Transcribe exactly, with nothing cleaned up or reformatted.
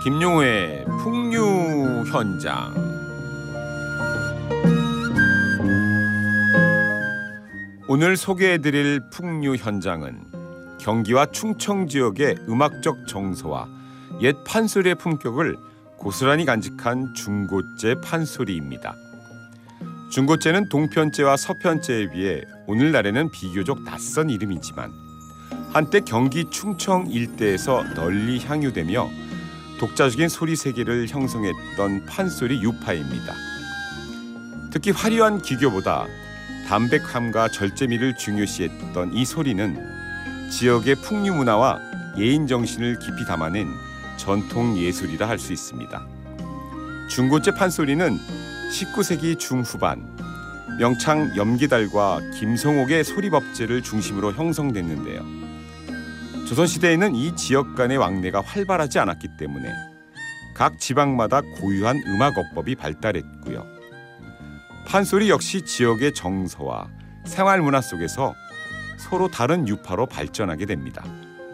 김용호의 풍류 현장. 오늘 소개해드릴 풍류 현장은 경기와 충청 지역의 음악적 정서와 옛 판소리의 품격을 고스란히 간직한 중고재 판소리입니다. 중고재는 동편재와 서편재에 비해 오늘날에는 비교적 낯선 이름이지만 한때 경기 충청 일대에서 널리 향유되며 독자적인 소리 세계를 형성했던 판소리 유파입니다. 특히 화려한 기교보다 담백함과 절제미를 중요시했던 이 소리는 지역의 풍류 문화와 예인 정신을 깊이 담아낸 전통 예술이라 할 수 있습니다. 중고재 판소리는 십구 세기 중후반 명창 염기달과 김성옥의 소리법제를 중심으로 형성됐는데요. 조선시대에는 이 지역 간의 왕래가 활발하지 않았기 때문에 각 지방마다 고유한 음악어법이 발달했고요. 판소리 역시 지역의 정서와 생활문화 속에서 서로 다른 유파로 발전하게 됩니다.